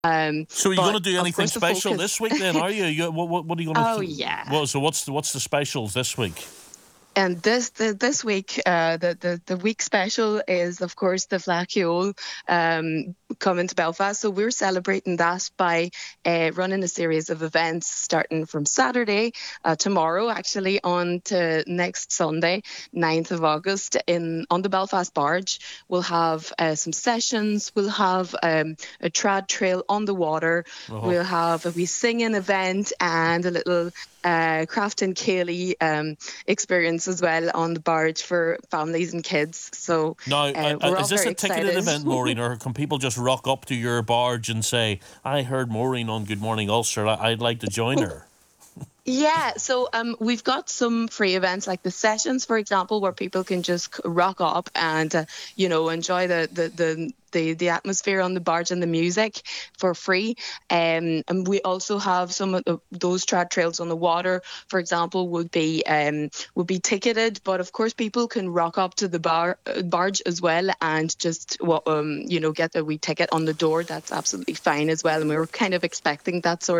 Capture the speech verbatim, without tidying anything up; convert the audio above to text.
Um, So are you going to but do of anything course the special focus. this week then, are you? you what, what, what are you going to... Oh Th- yeah. well, so what's the, what's the specials this week? And this the, this week, uh, the, the the week special is, of course, the Flacchiol um, coming to Belfast. So we're celebrating that by uh, running a series of events starting from Saturday, uh, tomorrow, actually, on to next Sunday, ninth of August, in on the Belfast Barge. We'll have uh, some sessions. We'll have um, a trad trail on the water. Oh. We'll have a wee singing event and a little uh, Craft and Cayley um, experience as well on the barge for families and kids. So Now, uh, uh, we're all is this very a ticketed excited. event, Maureen, or can people just rock up to your barge and say, I heard Maureen on Good Morning Ulster, I- I'd like to join her? Yeah, so um, we've got some free events like the sessions, for example, where people can just rock up and uh, you know enjoy the the, the the the atmosphere on the barge and the music for free. Um, and we also have some of the, those trad trails on the water, for example, would be um, would be ticketed, but of course people can rock up to the bar uh, barge as well and just well, um, you know get a wee ticket on the door. That's absolutely fine as well, and we were kind of expecting that sort